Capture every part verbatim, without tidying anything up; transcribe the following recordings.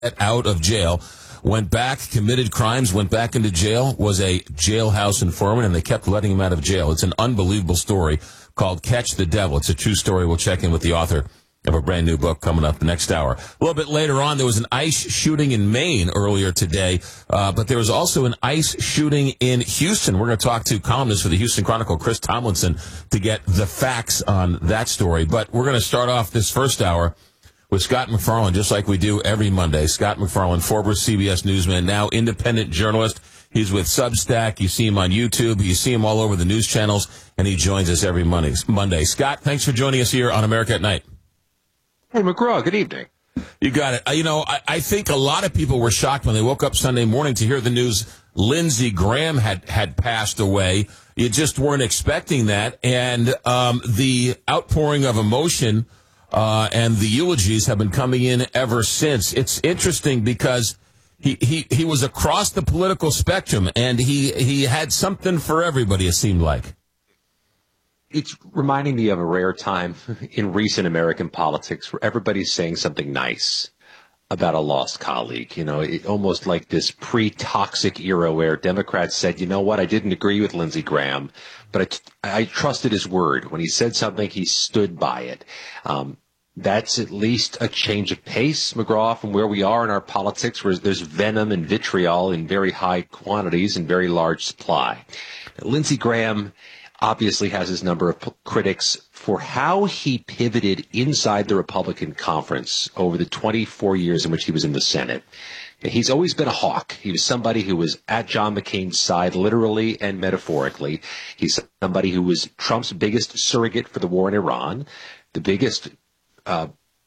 out of jail, went back, committed crimes, went back into jail, was a jailhouse informant, and they kept letting him out of jail. It's an unbelievable story called Catch the Devil. It's a true story. We'll check in with the author of a brand new book coming up the next hour. A little bit later on, there was an ICE shooting in Maine earlier today, uh, but there was also an ICE shooting in Houston. We're going to talk to columnist for the Houston Chronicle, Chris Tomlinson, to get the facts on that story. But we're going to start off this first hour with Scott MacFarlane, just like we do every Monday. Scott MacFarlane, former C B S newsman, now independent journalist. He's with Substack. You see him on YouTube. You see him all over the news channels, and he joins us every Monday. Monday. Scott, thanks for joining us here on America at Night. Hey, McGraw, good evening. You got it. Uh, you know, I, I think a lot of people were shocked when they woke up Sunday morning to hear the news Lindsey Graham had, had passed away. You just weren't expecting that. And um, the outpouring of emotion Uh, and the eulogies have been coming in ever since. It's interesting because he, he, he was across the political spectrum, and he, he had something for everybody, it seemed like. It's reminding me of a rare time in recent American politics where everybody's saying something nice about a lost colleague. You know, it, almost like this pre-toxic era where Democrats said, you know what, I didn't agree with Lindsey Graham, but I, I trusted his word. When he said something, he stood by it. Um, That's at least a change of pace, McGraw, from where we are in our politics, where there's venom and vitriol in very high quantities and very large supply. Now, Lindsey Graham obviously has his number of p- critics for how he pivoted inside the Republican conference over the twenty-four years in which he was in the Senate. He's always been a hawk. He was somebody who was at John McCain's side, literally and metaphorically. He's somebody who was Trump's biggest surrogate for the war in Iran, the biggest Uh,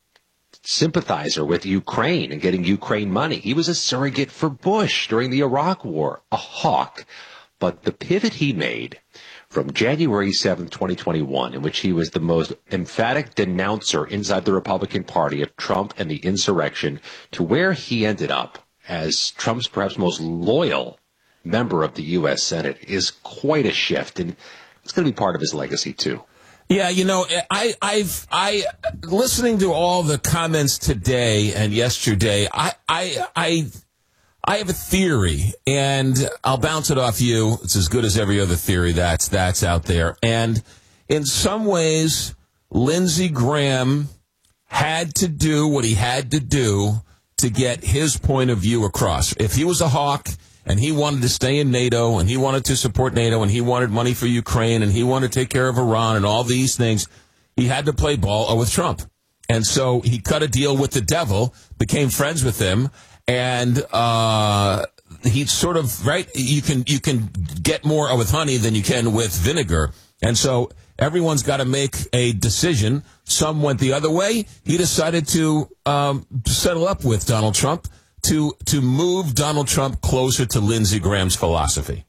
sympathizer with Ukraine and getting Ukraine money. He was a surrogate for Bush during the Iraq War, a hawk. But the pivot he made from January seventh, twenty twenty-one, in which he was the most emphatic denouncer inside the Republican Party of Trump and the insurrection, to where he ended up as Trump's perhaps most loyal member of the U S Senate, is quite a shift. And it's going to be part of his legacy, too. Yeah, you know, I, I've, I, listening to all the comments today and yesterday, I, I, I, I have a theory, and I'll bounce it off you. It's as good as every other theory that's, that's out there. And in some ways, Lindsey Graham had to do what he had to do to get his point of view across. If he was a hawk, and he wanted to stay in NATO, and he wanted to support NATO, and he wanted money for Ukraine, and he wanted to take care of Iran, and all these things, he had to play ball with Trump. And so he cut a deal with the devil, became friends with him, and uh he sort of, right, you can you can get more with honey than you can with vinegar. And so everyone's got to make a decision. Some went the other way. He decided to um settle up with Donald Trump, to to move Donald Trump closer to Lindsey Graham's philosophy.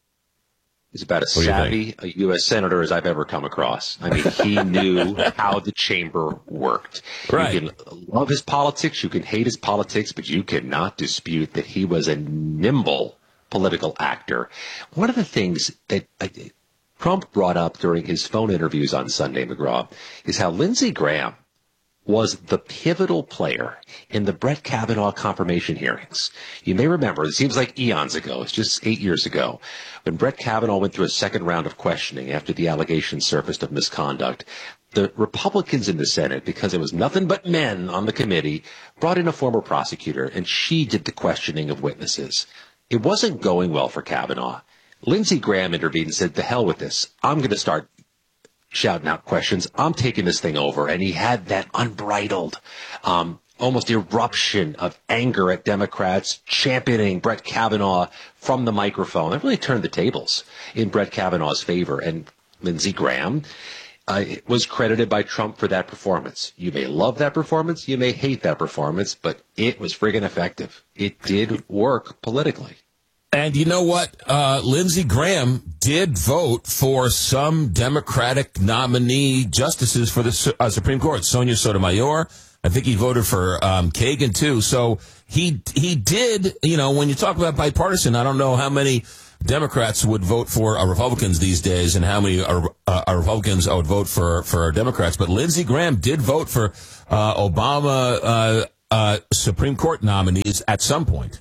He's about as savvy a U S senator as I've ever come across. I mean, he knew how the chamber worked. Right. You can love his politics, you can hate his politics, but you cannot dispute that he was a nimble political actor. One of the things that uh, Trump brought up during his phone interviews on Sunday, McGraw, is how Lindsey Graham was the pivotal player in the Brett Kavanaugh confirmation hearings. You may remember, it seems like eons ago, it's just eight years ago, when Brett Kavanaugh went through a second round of questioning after the allegations surfaced of misconduct. The Republicans in the Senate, because there was nothing but men on the committee, brought in a former prosecutor, and she did the questioning of witnesses. It wasn't going well for Kavanaugh. Lindsey Graham intervened and said, "The hell with this. I'm going to start shouting out questions. I'm taking this thing over." And he had that unbridled, um, almost eruption of anger at Democrats championing Brett Kavanaugh from the microphone. It really turned the tables in Brett Kavanaugh's favor. And Lindsey Graham uh, was credited by Trump for that performance. You may love that performance. You may hate that performance, but it was friggin' effective. It did work politically. And you know what? Uh, Lindsey Graham did vote for some Democratic nominee justices for the uh, Supreme Court. Sonia Sotomayor. I think he voted for um, Kagan, too. So he he did, you know, when you talk about bipartisan, I don't know how many Democrats would vote for uh, Republicans these days and how many uh, uh, Republicans would vote for, for Democrats. But Lindsey Graham did vote for uh, Obama uh uh, Supreme Court nominees at some point.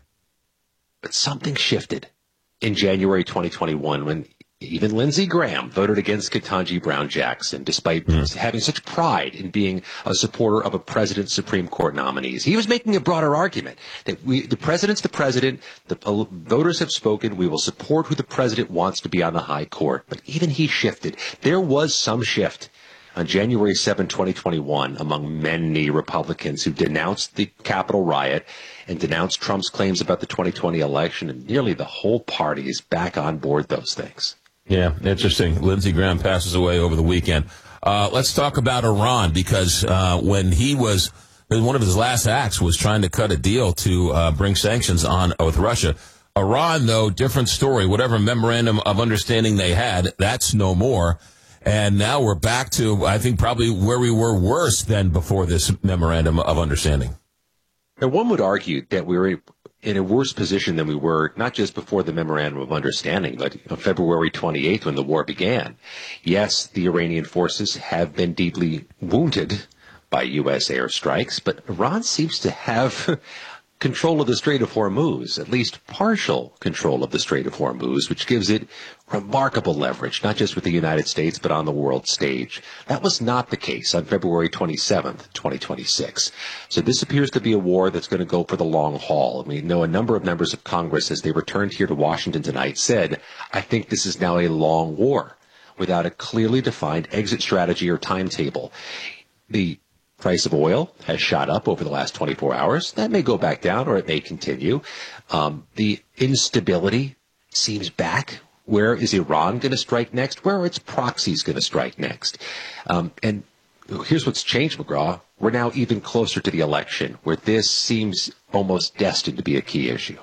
But something shifted in January twenty twenty-one when even Lindsey Graham voted against Ketanji Brown Jackson, despite mm. having such pride in being a supporter of a president's Supreme Court nominees. He was making a broader argument that we, the president's the president, the uh, voters have spoken, we will support who the president wants to be on the high court. But even he shifted. There was some shift on January seventh, twenty twenty-one, among many Republicans who denounced the Capitol riot and denounced Trump's claims about the twenty twenty election, and nearly the whole party is back on board those things. Yeah, interesting. Lindsey Graham passes away over the weekend. Uh, let's talk about Iran, because uh, when he was, one of his last acts was trying to cut a deal to uh, bring sanctions on with Russia. Iran, though, different story. Whatever memorandum of understanding they had, that's no more. And now we're back to, I think, probably where we were worse than before this memorandum of understanding. And one would argue that we were in a worse position than we were not just before the memorandum of understanding, but on February twenty-eighth when the war began. Yes, the Iranian forces have been deeply wounded by U S airstrikes, but Iran seems to have control of the Strait of Hormuz, at least partial control of the Strait of Hormuz, which gives it remarkable leverage, not just with the United States, but on the world stage. That was not the case on February twenty-seventh, twenty twenty-six. So this appears to be a war that's going to go for the long haul. We know a number of members of Congress, as they returned here to Washington tonight, said, I think this is now a long war without a clearly defined exit strategy or timetable. The price of oil has shot up over the last twenty-four hours. That may go back down, or it may continue. Um, the instability seems back. Where is Iran going to strike next? Where are its proxies going to strike next? Um, and here's what's changed, McGraw. We're now even closer to the election, where this seems almost destined to be a key issue.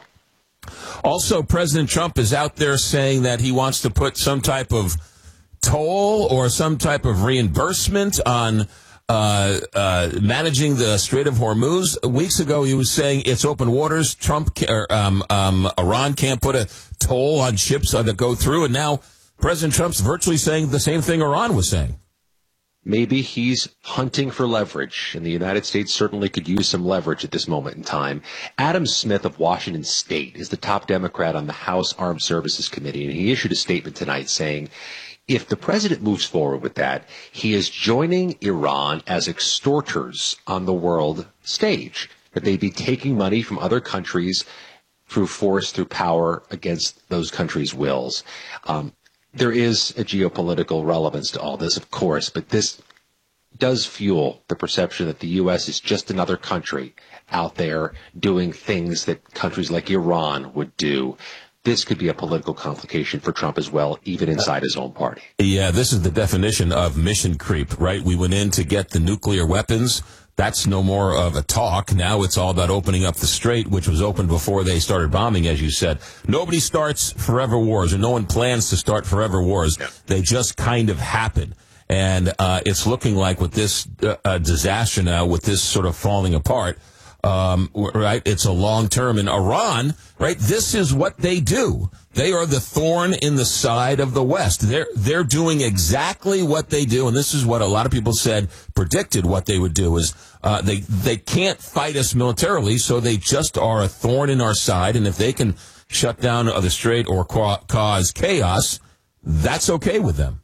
Also, President Trump is out there saying that he wants to put some type of toll or some type of reimbursement on Uh, uh, managing the Strait of Hormuz. Weeks ago, he was saying it's open waters. Trump, or, um, um, Iran can't put a toll on ships that go through. And now President Trump's virtually saying the same thing Iran was saying. Maybe he's hunting for leverage, and the United States certainly could use some leverage at this moment in time. Adam Smith of Washington State is the top Democrat on the House Armed Services Committee, and he issued a statement tonight saying, if the president moves forward with that, he is joining Iran as extorters on the world stage, that they'd be taking money from other countries through force, through power, against those countries' wills. Um, there is a geopolitical relevance to all this, of course, but this does fuel the perception that the U S is just another country out there doing things that countries like Iran would do. This could be a political complication for Trump as well, even inside his own party. Yeah, this is the definition of mission creep, right? We went in to get the nuclear weapons. That's no more of a talk. Now it's all about opening up the strait, which was open before they started bombing, as you said. Nobody starts forever wars, and no one plans to start forever wars. Yeah. They just kind of happen. And uh, it's looking like with this uh, uh, disaster now, with this sort of falling apart, Um, right? It's a long term. In Iran, right? This is what they do. They are the thorn in the side of the West. They're, they're doing exactly what they do. And this is what a lot of people said, predicted what they would do is, uh, they, they can't fight us militarily. So they just are a thorn in our side. And if they can shut down the strait or ca- cause chaos, that's okay with them.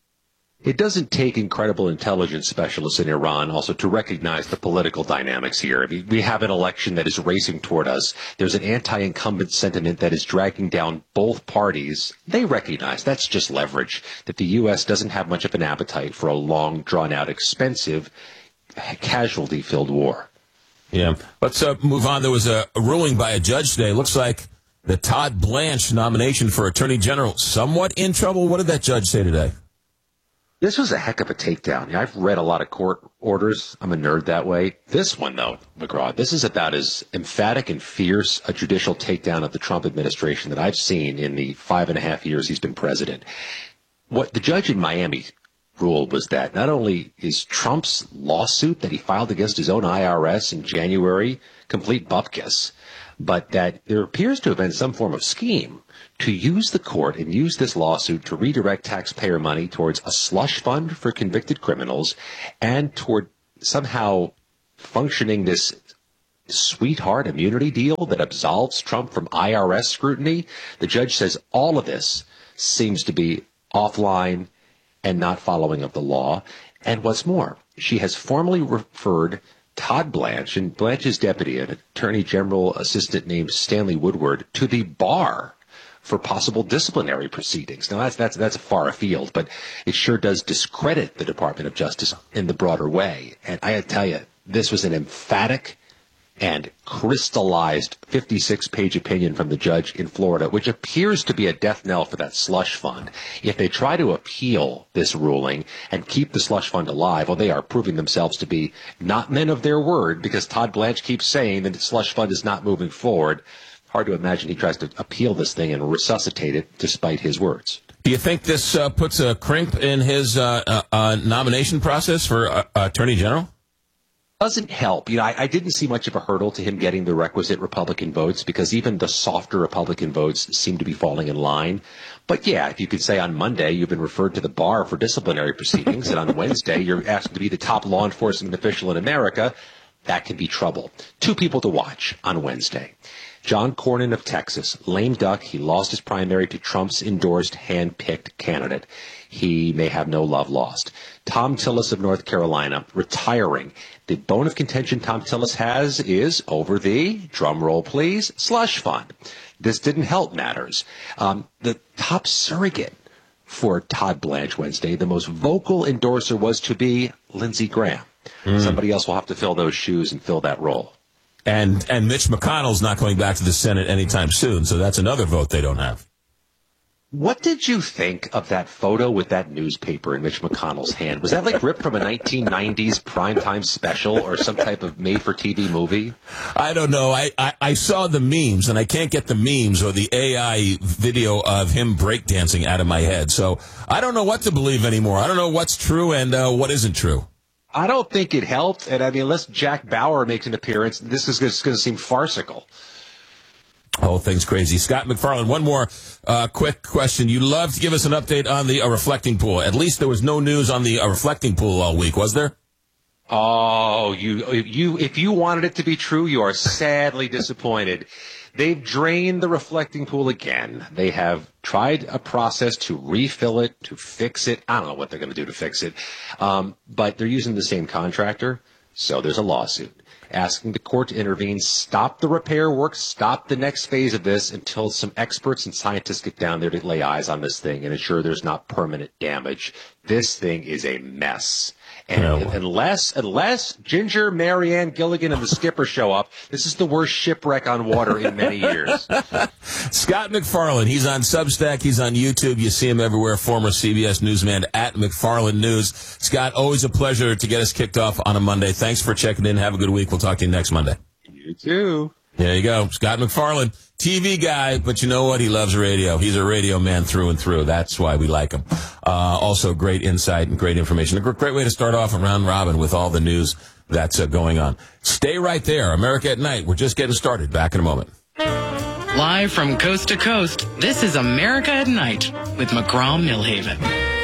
It doesn't take incredible intelligence specialists in Iran also to recognize the political dynamics here. I mean, we have an election that is racing toward us. There's an anti-incumbent sentiment that is dragging down both parties. They recognize that's just leverage, that the U S doesn't have much of an appetite for a long, drawn-out, expensive, casualty-filled war. Yeah. Let's uh, move on. There was a, a ruling by a judge today. It looks like the Todd Blanche nomination for Attorney General somewhat in trouble. What did that judge say today? This was a heck of a takedown. I've read a lot of court orders. I'm a nerd that way. This one, though, McGraw, this is about as emphatic and fierce a judicial takedown of the Trump administration that I've seen in the five and a half years he's been president. What the judge in Miami ruled was that not only is Trump's lawsuit that he filed against his own I R S in January complete bupkis, but that there appears to have been some form of scheme to use the court and use this lawsuit to redirect taxpayer money towards a slush fund for convicted criminals and toward somehow functioning this sweetheart immunity deal that absolves Trump from I R S scrutiny. The judge says all of this seems to be offline and not following of the law. And what's more, she has formally referred Todd Blanche and Blanche's deputy, an attorney general assistant named Stanley Woodward, to the bar for possible disciplinary proceedings. Now, that's that's that's far afield, but it sure does discredit the Department of Justice in the broader way. And I tell you, this was an emphatic and crystallized fifty-six page opinion from the judge in Florida, which appears to be a death knell for that slush fund. If they try to appeal this ruling and keep the slush fund alive, well, they are proving themselves to be not men of their word, because Todd Blanche keeps saying that the slush fund is not moving forward. Hard to imagine he tries to appeal this thing and resuscitate it despite his words. Do you think this uh, puts a crimp in his uh, uh, uh, nomination process for uh, Attorney General? Doesn't help. You know, I, I didn't see much of a hurdle to him getting the requisite Republican votes, because even the softer Republican votes seem to be falling in line. But yeah, if you could say on Monday you've been referred to the bar for disciplinary proceedings, and on Wednesday you're asked to be the top law enforcement official in America, that can be trouble. Two people to watch on Wednesday. John Cornyn of Texas, lame duck. He lost his primary to Trump's endorsed, hand-picked candidate. He may have no love lost. Tom Tillis of North Carolina, retiring. The bone of contention Tom Tillis has is over the, drum roll please, slush fund. This didn't help matters. Um, the top surrogate for Todd Blanche Wednesday, the most vocal endorser, was to be Lindsey Graham. Mm. Somebody else will have to fill those shoes and fill that role. And and Mitch McConnell's not going back to the Senate anytime soon, so that's another vote they don't have. What did you think of that photo with that newspaper in Mitch McConnell's hand? Was that like ripped from a nineteen nineties primetime special or some type of made-for-T V movie? I don't know. I, I, I saw the memes, and I can't get the memes or the A I video of him breakdancing out of my head. So I don't know what to believe anymore. I don't know what's true and uh, what isn't true. I don't think it helped. And I mean, unless Jack Bauer makes an appearance, this is just going to seem farcical. Whole thing's crazy. Scott MacFarlane, one more uh, quick question. You love to give us an update on the uh, reflecting pool. At least there was no news on the uh, reflecting pool all week, was there? Oh, you, you, if you wanted it to be true, you are sadly disappointed. They've drained the reflecting pool again. They have tried a process to refill it, to fix it. I don't know what they're going to do to fix it. Um, but they're using the same contractor. So there's a lawsuit asking the court to intervene, stop the repair work, stop the next phase of this until some experts and scientists get down there to lay eyes on this thing and ensure there's not permanent damage. This thing is a mess. And no. unless unless Ginger, Marianne Gilligan, and the skipper show up, this is the worst shipwreck on water in many years. Scott MacFarlane, he's on Substack, he's on YouTube. You see him everywhere, former C B S newsman at MacFarlane News. Scott, always a pleasure to get us kicked off on a Monday. Thanks for checking in. Have a good week. We'll talk to you next Monday. You too. There you go. Scott MacFarlane, T V guy, but you know what? He loves radio. He's a radio man through and through. That's why we like him. Uh, also, great insight and great information. A great way to start off a round robin with all the news that's uh, going on. Stay right there. America at Night. We're just getting started. Back in a moment. Live from coast to coast, this is America at Night with McGraw Millhaven.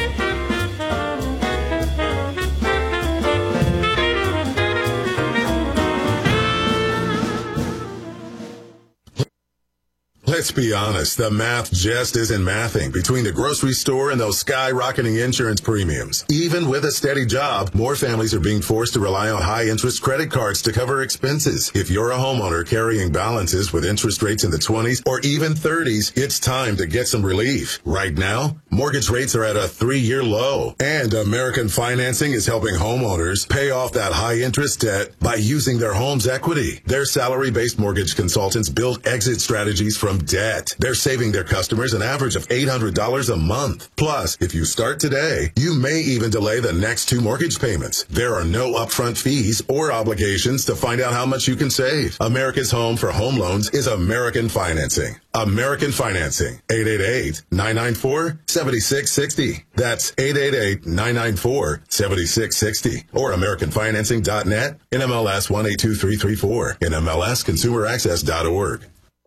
Let's be honest, the math just isn't mathing between the grocery store and those skyrocketing insurance premiums. Even with a steady job, more families are being forced to rely on high-interest credit cards to cover expenses. If you're a homeowner carrying balances with interest rates in the twenties or even thirties, it's time to get some relief. Right now, mortgage rates are at a three-year low, and American Financing is helping homeowners pay off that high-interest debt by using their home's equity. Their salary-based mortgage consultants build exit strategies from debt. They're saving their customers an average of eight hundred dollars a month. Plus, if you start today, you may even delay the next two mortgage payments. There are no upfront fees or obligations to find out how much you can save. America's home for home loans is American Financing. American Financing. eight eight eight, nine nine four, seven six six zero. That's eight eight eight, nine nine four, seven six six zero. Or American Financing dot net, N M L S one eight two three three four, N M L S consumer access dot org.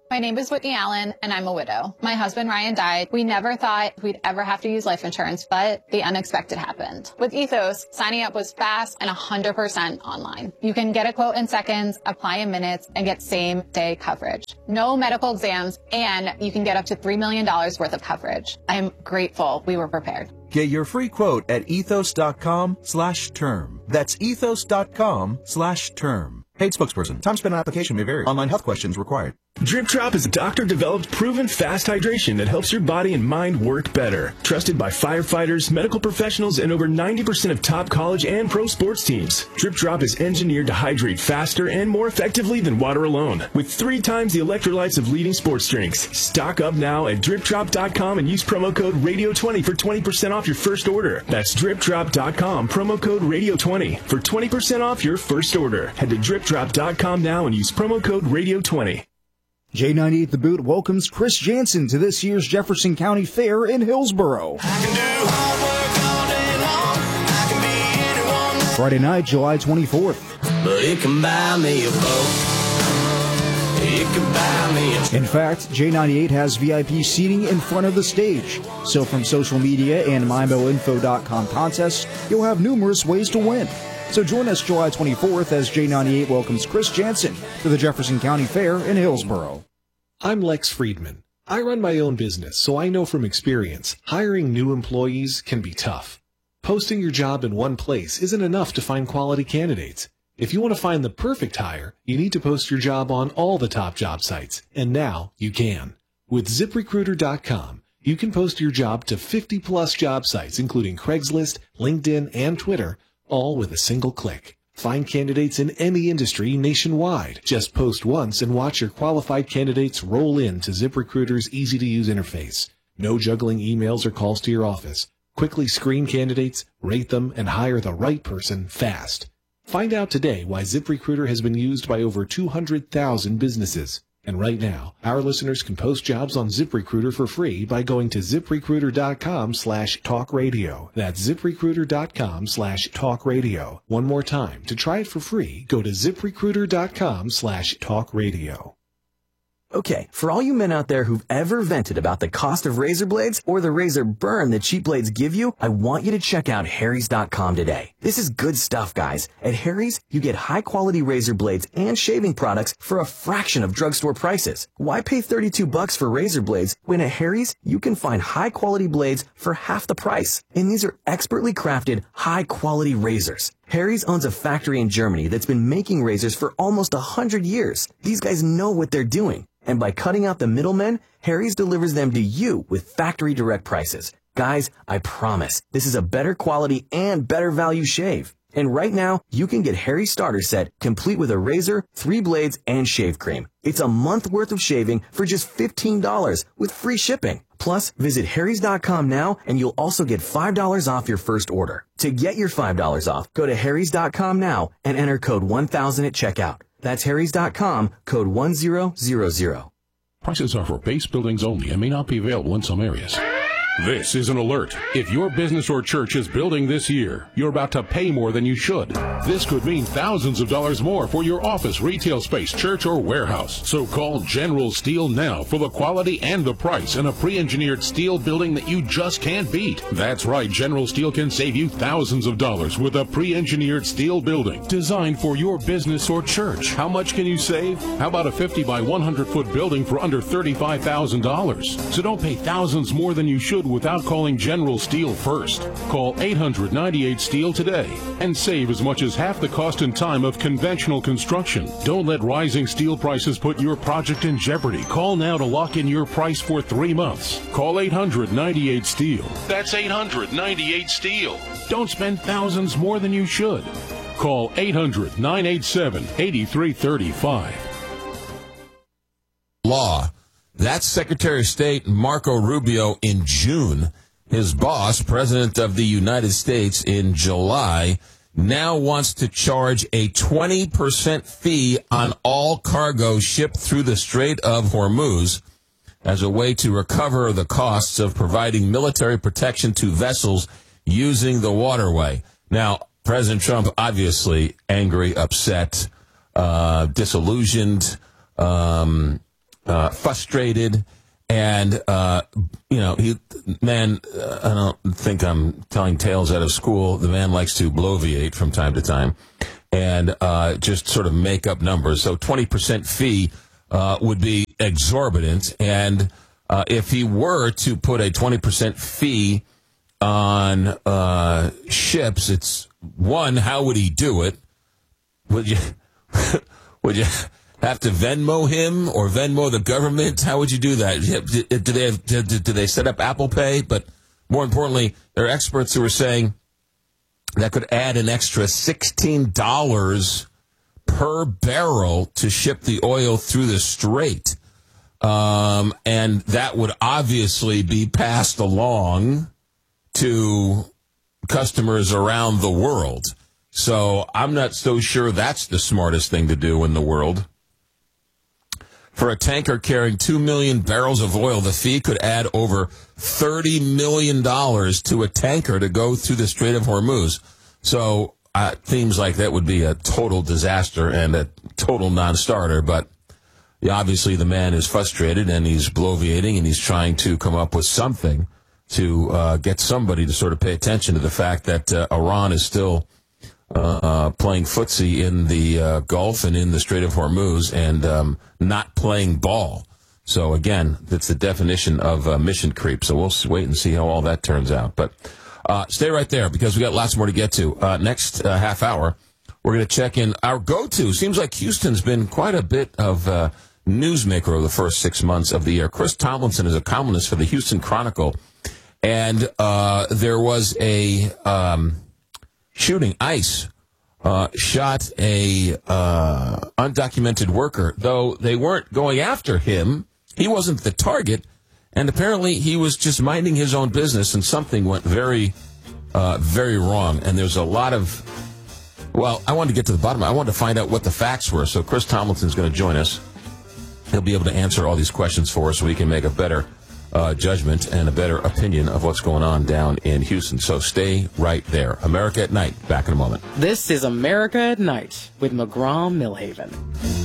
My name is Whitney Allen, and I'm a widow. My husband, Ryan, died. We never thought we'd ever have to use life insurance, but the unexpected happened. With Ethos, signing up was fast and one hundred percent online. You can get a quote in seconds, apply in minutes, and get same-day coverage. No medical exams, and you can get up to three million dollars worth of coverage. I'm grateful we were prepared. Get your free quote at ethos.com slash term. That's ethos.com slash term. Paid spokesperson. Time spent on application may vary. Online health questions required. Drip Drop is a doctor-developed, proven fast hydration that helps your body and mind work better. Trusted by firefighters, medical professionals, and over ninety percent of top college and pro sports teams. Drip Drop is engineered to hydrate faster and more effectively than water alone, with three times the electrolytes of leading sports drinks. Stock up now at drip drop dot com and use promo code radio twenty for twenty percent off your first order. That's drip drop dot com, promo code radio twenty for twenty percent off your first order. Head to drip drop dot com now and use promo code radio twenty. J ninety-eight The Boot welcomes Chris Jansen to this year's Jefferson County Fair in Hillsboro. Friday night, July twenty-fourth. But it can buy me a boat. It can buy me a... In fact, J ninety-eight has V I P seating in front of the stage. So from social media and my mo info dot com contests, you'll have numerous ways to win. So join us July twenty-fourth as J ninety-eight welcomes Chris Jansen to the Jefferson County Fair in Hillsboro. I'm Lex Friedman. I run my own business, so I know from experience, hiring new employees can be tough. Posting your job in one place isn't enough to find quality candidates. If you want to find the perfect hire, you need to post your job on all the top job sites, and now you can. With zip recruiter dot com, you can post your job to fifty plus job sites, including Craigslist, LinkedIn, and Twitter, all with a single click. Find candidates in any industry nationwide. Just post once and watch your qualified candidates roll into ZipRecruiter's easy-to-use interface. No juggling emails or calls to your office. Quickly screen candidates, rate them, and hire the right person fast. Find out today why ZipRecruiter has been used by over two hundred thousand businesses. And right now, our listeners can post jobs on ZipRecruiter for free by going to zip recruiter dot com slash talk radio. That's zip recruiter dot com slash talk radio. One more time, to try it for free, go to zip recruiter dot com slash talk radio. Okay, for all you men out there who've ever vented about the cost of razor blades or the razor burn that cheap blades give you, I want you to check out Harry's dot com today. This is good stuff, guys. At Harry's, you get high-quality razor blades and shaving products for a fraction of drugstore prices. Why pay thirty-two bucks for razor blades when at Harry's, you can find high-quality blades for half the price? And these are expertly crafted, high-quality razors. Harry's owns a factory in Germany that's been making razors for almost a hundred years. These guys know what they're doing. And by cutting out the middlemen, Harry's delivers them to you with factory direct prices. Guys, I promise, this is a better quality and better value shave. And right now, you can get Harry's starter set complete with a razor, three blades, and shave cream. It's a month worth of shaving for just fifteen dollars with free shipping. Plus, visit harrys dot com now and you'll also get five dollars off your first order. To get your five dollars off, go to harrys dot com now and enter code one thousand at checkout. That's harrys dot com, code one thousand. Prices are for base buildings only and may not be available in some areas. This is an alert. If your business or church is building this year, you're about to pay more than you should. This could mean thousands of dollars more for your office, retail space, church, or warehouse. So call General Steel now for the quality and the price in a pre-engineered steel building that you just can't beat. That's right, General Steel can save you thousands of dollars with a pre-engineered steel building designed for your business or church. How much can you save? How about a fifty by one hundred foot building for under thirty-five thousand dollars? So don't pay thousands more than you should without calling General Steel first. Call eight hundred ninety-eight steel today and save as much as half the cost and time of conventional construction. Don't let rising steel prices put your project in jeopardy. Call now to lock in your price for three months. Call eight hundred ninety-eight steel. That's eight hundred ninety-eight steel. Don't spend thousands more than you should. Call eight hundred nine eight seven eight three three five. Law. That's Secretary of State Marco Rubio in June. His boss, President of the United States in July, now wants to charge a twenty percent fee on all cargo shipped through the Strait of Hormuz as a way to recover the costs of providing military protection to vessels using the waterway. Now, President Trump obviously angry, upset, uh, disillusioned, um, uh, frustrated, and, uh, you know, he, man, uh, I don't think I'm telling tales out of school. The man likes to bloviate from time to time and uh, just sort of make up numbers. So twenty percent fee uh, would be exorbitant. And uh, if he were to put a twenty percent fee on uh, ships, it's, one, how would he do it? Would you, would you have to Venmo him or Venmo the government? How would you do that? Do they have, do they set up Apple Pay? But more importantly, there are experts who are saying that could add an extra sixteen dollars per barrel to ship the oil through the strait. Um, and that would obviously be passed along to customers around the world. So I'm not so sure that's the smartest thing to do in the world. For a tanker carrying two million barrels of oil, the fee could add over thirty million dollars to a tanker to go through the Strait of Hormuz. So uh, it seems like that would be a total disaster and a total non-starter. But yeah, obviously the man is frustrated and he's bloviating and he's trying to come up with something to uh, get somebody to sort of pay attention to the fact that uh, Iran is still uh, uh, playing footsie in the uh, Gulf and in the Strait of Hormuz and um, not playing ball. So, again, that's the definition of uh, mission creep. So we'll wait and see how all that turns out. But uh, stay right there because we got lots more to get to. Uh, next uh, half hour, we're going to check in our go-to. Seems like Houston's been quite a bit of uh, newsmaker over the first six months of the year. Chris Tomlinson is a columnist for the Houston Chronicle. And uh, there was a um, shooting. ICE uh, shot a uh, undocumented worker, though they weren't going after him. He wasn't the target, and apparently he was just minding his own business, and something went very, uh, very wrong. And there's a lot of, well, I wanted to get to the bottom. I wanted to find out what the facts were. So Chris Tomlinson's going to join us. He'll be able to answer all these questions for us so we can make a better Uh, judgment and a better opinion of what's going on down in Houston. So stay right there. America at Night. Back in a moment. This is America at Night with McGraw Millhaven.